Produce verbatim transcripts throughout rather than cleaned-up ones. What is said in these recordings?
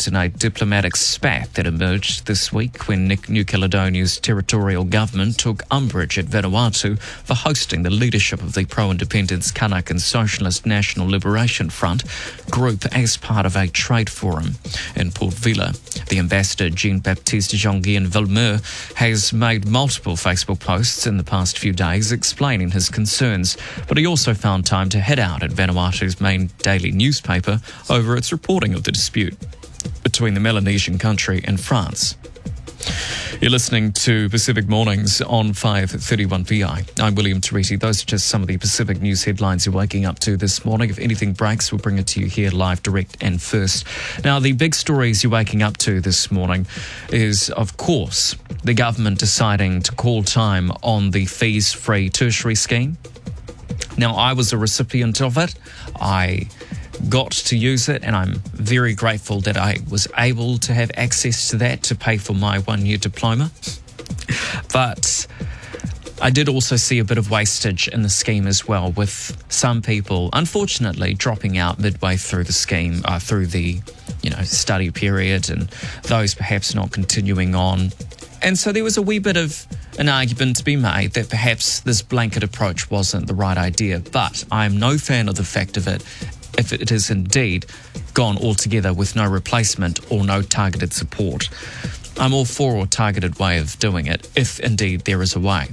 incident in a diplomatic spat that emerged this week when New Caledonia's territorial government took umbrage at Vanuatu for hosting the leadership of the pro-independence Kanak and Socialist National Liberation Front group as part of a trade forum in Port Vila. The ambassador, Jean-Baptiste Jean-Guyen Villemur, has made multiple Facebook posts in the past few days explaining his concerns, but he also found time to head out at Vanuatu's main daily newspaper over its reporting of the dispute between the Melanesian country and France. You're listening to Pacific Mornings on five thirty-one P I. I'm William Teresi. Those are just some of the Pacific news headlines you're waking up to this morning. If anything breaks, we'll bring it to you here live, direct and first. Now, the big stories you're waking up to this morning is, of course, the government deciding to call time on the fees-free tertiary scheme. Now, I was a recipient of it. I got to use it, and I'm very grateful that I was able to have access to that to pay for my one-year diploma. But I did also see a bit of wastage in the scheme as well, with some people, unfortunately, dropping out midway through the scheme, uh, through the, you know, study period, and those perhaps not continuing on. And so there was a wee bit of an argument to be made that perhaps this blanket approach wasn't the right idea. But I'm no fan of the fact of it if it is indeed gone altogether with no replacement or no targeted support. I'm all for a targeted way of doing it, if indeed there is a way.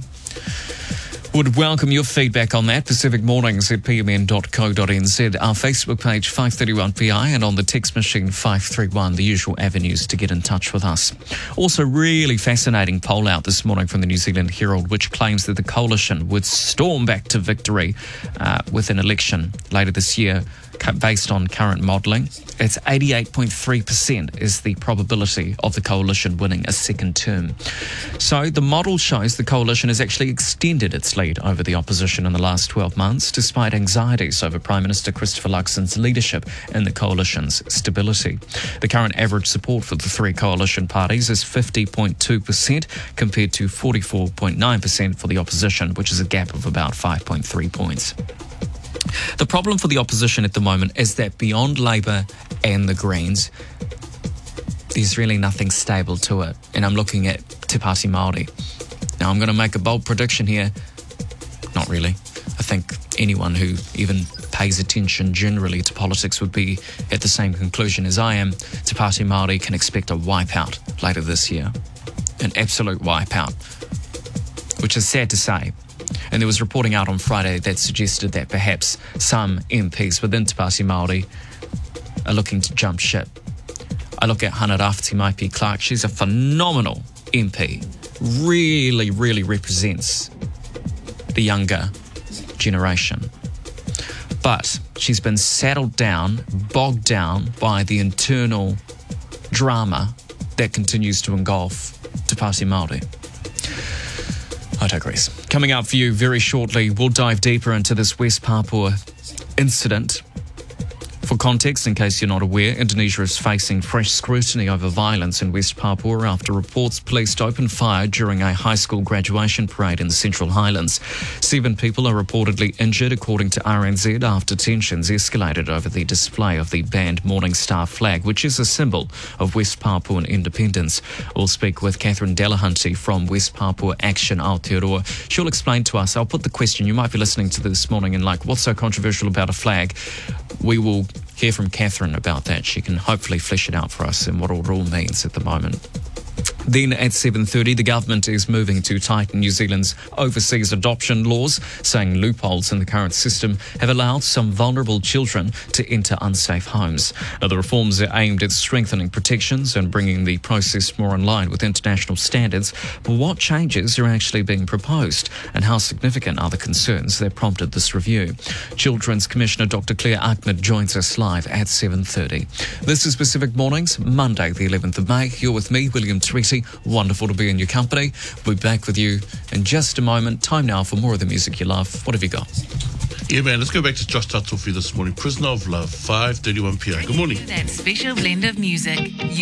Would welcome your feedback on that. Pacific Mornings at p m n dot co dot n z, our Facebook page five thirty-one P I, and on the text machine five three one, the usual avenues to get in touch with us. Also, really fascinating poll out this morning from the New Zealand Herald, which claims that the coalition would storm back to victory uh, with an election later this year based on current modelling. It's eighty-eight point three percent is the probability of the coalition winning a second term. So the model shows the coalition has actually extended its lead over the opposition in the last twelve months, despite anxieties over Prime Minister Christopher Luxon's leadership and the coalition's stability. The current average support for the three coalition parties is fifty point two percent compared to forty-four point nine percent for the opposition, which is a gap of about five point three points. The problem for the opposition at the moment is that beyond Labour and the Greens, there's really nothing stable to it. And I'm looking at Te Pāti Māori. Now, I'm going to make a bold prediction here. Not really. I think anyone who even pays attention generally to politics would be at the same conclusion as I am. Te Pāti Māori can expect a wipeout later this year. An absolute wipeout, which is sad to say. And there was reporting out on Friday that suggested that perhaps some M Ps within Te Pāti Māori are looking to jump ship. I look at Hana Rafti Maipi Clark. She's a phenomenal M P. Really, really represents the younger generation. But she's been saddled down, bogged down by the internal drama that continues to engulf Te Pāti Māori. I digress. Coming up for you very shortly, we'll dive deeper into this West Papua incident. For context, in case you're not aware, Indonesia is facing fresh scrutiny over violence in West Papua after reports police opened fire during a high school graduation parade in the Central Highlands. Seven people are reportedly injured, according to R N Z, after tensions escalated over the display of the banned Morning Star flag, which is a symbol of West Papuan independence. We'll speak with Catherine Delahunty from West Papua Action Aotearoa. She'll explain to us. I'll put the question. You might be listening to this morning and like, what's so controversial about a flag? We will hear from Catherine about that. She can hopefully flesh it out for us and what it all means at the moment. Then at seven thirty, the government is moving to tighten New Zealand's overseas adoption laws, saying loopholes in the current system have allowed some vulnerable children to enter unsafe homes. Now, the reforms are aimed at strengthening protections and bringing the process more in line with international standards. But what changes are actually being proposed, and how significant are the concerns that prompted this review? Children's Commissioner Doctor Claire Ahmed joins us live at seven thirty. This is Pacific Mornings, Monday the eleventh of May. You're with me, William Teresi. Wonderful to be in your company. We'll be back with you in just a moment. Time now for more of the music you love. What have you got? Yeah, man, let's go back to Josh Tatofi this morning. Prisoner of Love, five thirty-one P M. Good morning. That special blend of music.